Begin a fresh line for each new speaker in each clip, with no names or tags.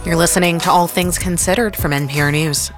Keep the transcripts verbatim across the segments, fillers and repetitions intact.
You're listening to All Things Considered from N P R News.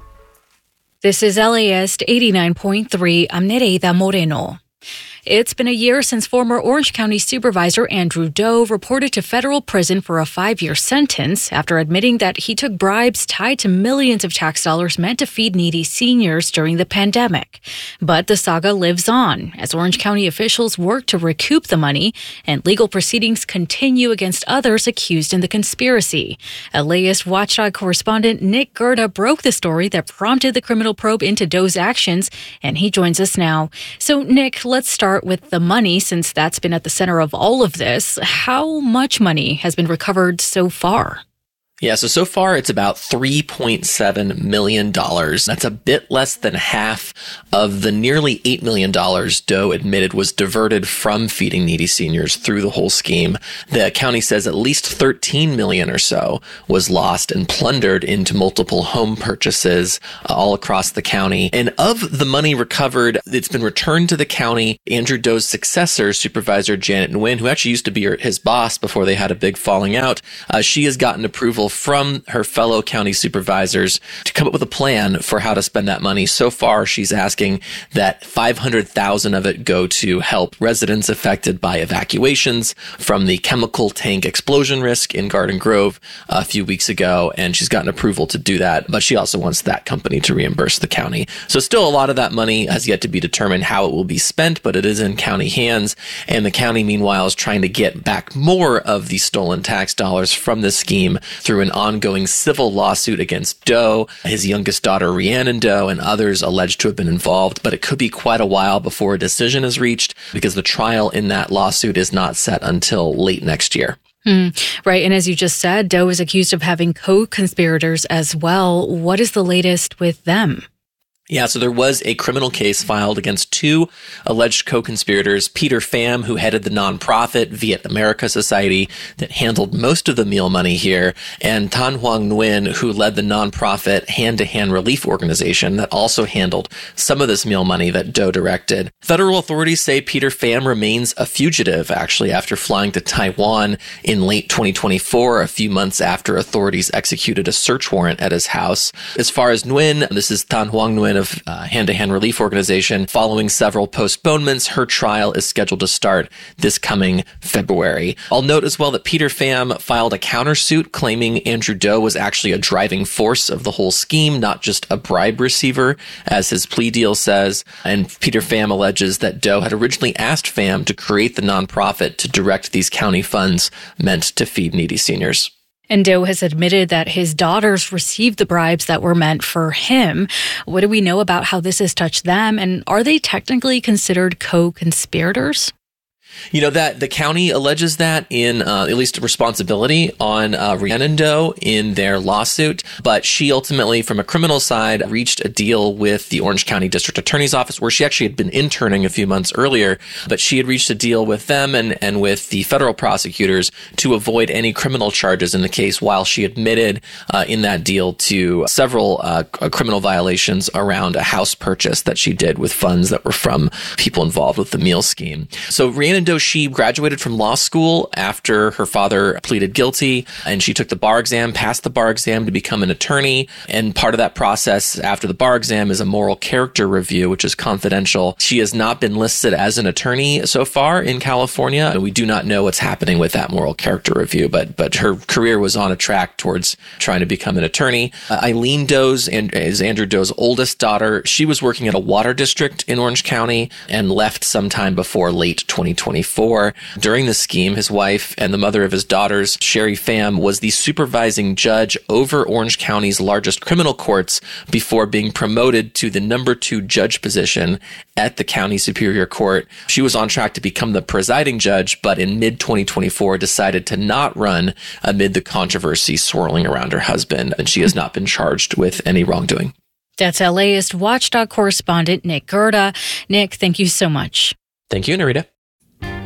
This is L A S eighty-nine point three. I'm Nereida Moreno. It's been a year since former Orange County Supervisor Andrew Do reported to federal prison for a five-year sentence after admitting that he took bribes tied to millions of tax dollars meant to feed needy seniors during the pandemic. But the saga lives on as Orange County officials work to recoup the money and legal proceedings continue against others accused in the conspiracy. L Aist Watchdog correspondent Nick Gerda broke the story that prompted the criminal probe into Do's actions, and he joins us now. So, Nick, let's start with the money, since that's been at the center of all of this. How much money has been recovered so far?
Yeah, so so far it's about three point seven million dollars. That's a bit less than half of the nearly eight million dollars Do admitted was diverted from feeding needy seniors through the whole scheme. The county says at least thirteen million dollars or so was lost and plundered into multiple home purchases uh, all across the county. And of the money recovered, it's been returned to the county. Andrew Do's successor, Supervisor Janet Nguyen, who actually used to be his boss before they had a big falling out, uh, she has gotten approval from her fellow county supervisors to come up with a plan for how to spend that money. So far, she's asking that five hundred thousand dollars of it go to help residents affected by evacuations from the chemical tank explosion risk in Garden Grove a few weeks ago, and she's gotten approval to do that, but she also wants that company to reimburse the county. So still a lot of that money has yet to be determined how it will be spent, but it is in county hands, and the county, meanwhile, is trying to get back more of the stolen tax dollars from this scheme through an ongoing civil lawsuit against Do, his youngest daughter Rhiannon Do, and others alleged to have been involved. But it could be quite a while before a decision is reached because the trial in that lawsuit is not set until late next year.
Hmm. Right. And as you just said, Do is accused of having co-conspirators as well. What is the latest with them?
Yeah, so there was a criminal case filed against two alleged co-conspirators, Peter Pham, who headed the nonprofit Viet America Society that handled most of the meal money here, and Tan Hoang Nguyen, who led the nonprofit Hand to Hand Relief Organization that also handled some of this meal money that Do directed. Federal authorities say Peter Pham remains a fugitive, actually, after flying to Taiwan in late twenty twenty-four, a few months after authorities executed a search warrant at his house. As far as Nguyen, this is Tan Hoang Nguyen of uh, Hand to Hand Relief Organization. Following several postponements, her trial is scheduled to start this coming February. I'll note as well that Peter Pham filed a countersuit claiming Andrew Do was actually a driving force of the whole scheme, not just a bribe receiver, as his plea deal says. And Peter Pham alleges that Do had originally asked Pham to create the nonprofit to direct these county funds meant to feed needy seniors.
And Do has admitted that his daughters received the bribes that were meant for him. What do we know about how this has touched them? And are they technically considered co-conspirators?
You know, that the county alleges that in uh, at least responsibility on uh, Rhiannon Do in their lawsuit, but she ultimately, from a criminal side, reached a deal with the Orange County District Attorney's Office, where she actually had been interning a few months earlier, but she had reached a deal with them and, and with the federal prosecutors to avoid any criminal charges in the case, while she admitted uh, in that deal to several uh, criminal violations around a house purchase that she did with funds that were from people involved with the meal scheme. So Rhiannon Do, she graduated from law school after her father pleaded guilty, and she took the bar exam, passed the bar exam to become an attorney. And part of that process after the bar exam is a moral character review, which is confidential. She has not been listed as an attorney so far in California, and we do not know what's happening with that moral character review, but but her career was on a track towards trying to become an attorney. Uh, Eileen Do's and is Andrew Do's oldest daughter. She was working at a water district in Orange County and left sometime before late twenty twenty-four. During the scheme, his wife and the mother of his daughters, Sherry Pham, was the supervising judge over Orange County's largest criminal courts before being promoted to the number two judge position at the county superior court. She was on track to become the presiding judge, but in mid twenty twenty-four decided to not run amid the controversy swirling around her husband, and she has not been charged with any wrongdoing.
That's L A ist Watchdog correspondent Nick Gerda. Nick, thank you so much.
Thank you, Narita.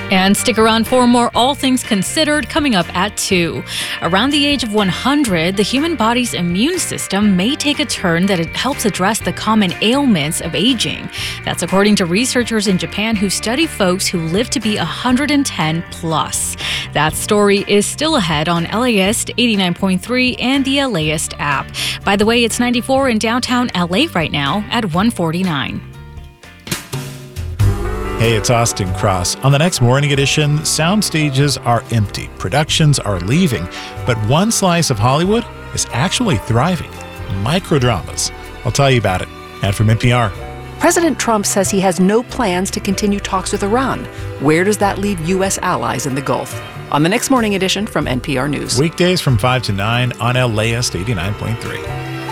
And stick around for more All Things Considered coming up at two. Around the age of one hundred, the human body's immune system may take a turn that it helps address the common ailments of aging. That's according to researchers in Japan who study folks who live to be one hundred ten plus. That story is still ahead on LAist eighty-nine point three and the LAist app. By the way, it's ninety-four in downtown L A right now at one forty-nine.
Hey, it's Austin Cross. On the next Morning Edition, sound stages are empty, productions are leaving, but one slice of Hollywood is actually thriving. Microdramas. I'll tell you about it. And from N P R.
President Trump says he has no plans to continue talks with Iran. Where does that leave U S allies in the Gulf? On the next Morning Edition from N P R News.
Weekdays from five to nine on LAist eighty-nine point three.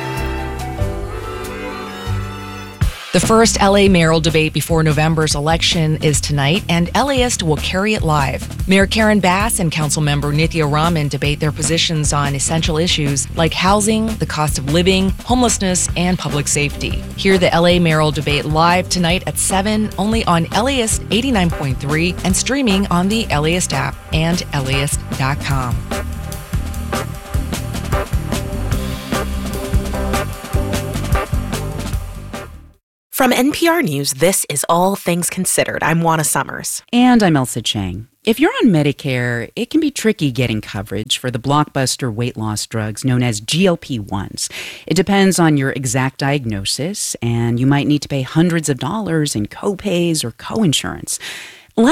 The first L A mayoral debate before November's election is tonight, and LAist will carry it live. Mayor Karen Bass and Councilmember Nithya Raman debate their positions on essential issues like housing, the cost of living, homelessness, and public safety. Hear the L A mayoral debate live tonight at seven, only on LAist eighty-nine point three and streaming on the LAist app and LAist dot com.
From N P R News, this is All Things Considered. I'm Juana Summers.
And I'm Elsa Chang. If you're on Medicare, it can be tricky getting coverage for the blockbuster weight loss drugs known as G L P ones. It depends on your exact diagnosis, and you might need to pay hundreds of dollars in co-pays or co-insurance.